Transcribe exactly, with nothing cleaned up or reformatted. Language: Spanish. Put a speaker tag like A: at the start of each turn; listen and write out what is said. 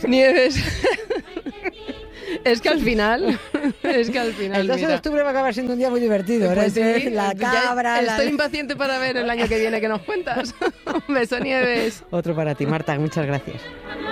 A: Nieves. Es que al final, es que al final,
B: el doce de
A: mira.
B: octubre va a acabar siendo un día muy divertido.
A: Pues
B: ¿eh?
A: sí,
B: La
A: ya
B: cabra,
A: estoy
B: la...
A: impaciente para ver el año que viene que nos cuentas. Un beso, Nieves.
B: Otro para ti, Marta, muchas gracias.